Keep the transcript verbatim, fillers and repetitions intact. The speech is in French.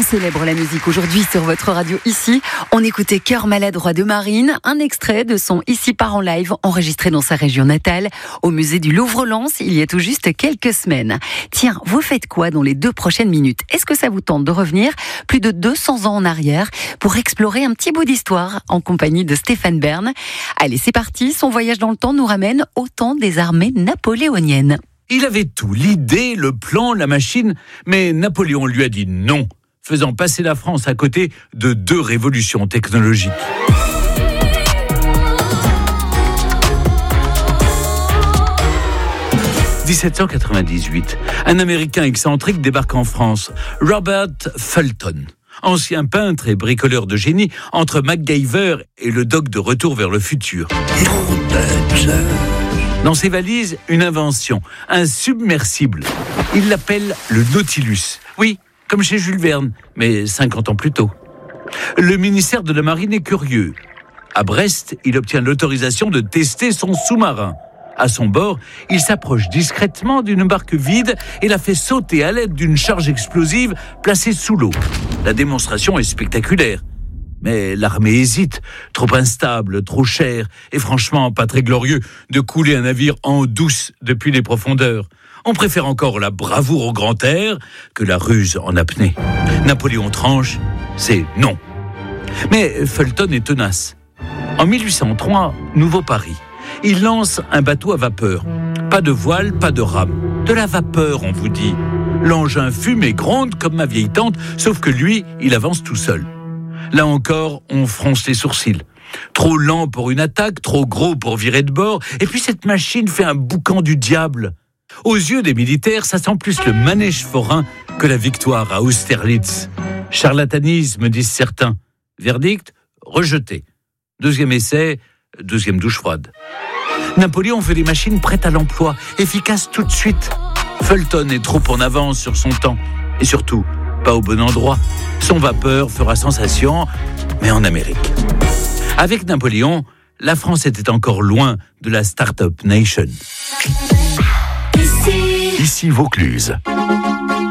célèbre la musique aujourd'hui sur votre radio ici. On écoutait Cœur maladroit de Marine, un extrait de son Ici part en live enregistré dans sa région natale au musée du Louvre-Lens il y a tout juste quelques semaines. Tiens, vous faites quoi dans les deux prochaines minutes? Est-ce que ça vous tente de revenir plus de deux cents ans en arrière pour explorer un petit bout d'histoire en compagnie de Stéphane Bern? Allez, c'est parti, son voyage dans le temps nous ramène au temps des armées napoléoniennes. Il avait tout, l'idée, le plan, la machine, mais Napoléon lui a dit non, faisant passer la France à côté de deux révolutions technologiques. dix-sept cent quatre-vingt-dix-huit, un Américain excentrique débarque en France, Robert Fulton. Ancien peintre et bricoleur de génie, entre MacGyver et le doc de Retour vers le futur. Dans ses valises, une invention, un submersible. Il l'appelle le Nautilus. Oui, comme chez Jules Verne, mais cinquante ans plus tôt. Le ministère de la Marine est curieux. À Brest, il obtient l'autorisation de tester son sous-marin. À son bord, il s'approche discrètement d'une barque vide et la fait sauter à l'aide d'une charge explosive placée sous l'eau. La démonstration est spectaculaire. Mais l'armée hésite, trop instable, trop cher, et franchement pas très glorieux de couler un navire en douce depuis les profondeurs. On préfère encore la bravoure au grand air que la ruse en apnée. Napoléon tranche, c'est non. Mais Fulton est tenace. En mille huit cent trois, Nouveau Paris. Il lance un bateau à vapeur. Pas de voile, pas de rame. De la vapeur, on vous dit. L'engin fume et gronde comme ma vieille tante, sauf que lui, il avance tout seul. Là encore, on fronce les sourcils. Trop lent pour une attaque, trop gros pour virer de bord, et puis cette machine fait un boucan du diable. Aux yeux des militaires, ça sent plus le manège forain que la victoire à Austerlitz. Charlatanisme, disent certains. Verdict, rejeté. Deuxième essai, deuxième douche froide. Napoléon fait des machines prêtes à l'emploi, efficaces tout de suite. Fulton est trop en avance sur son temps, et surtout, pas au bon endroit. Son vapeur fera sensation, mais en Amérique. Avec Napoléon, la France était encore loin de la Start-up Nation. Ici Vaucluse.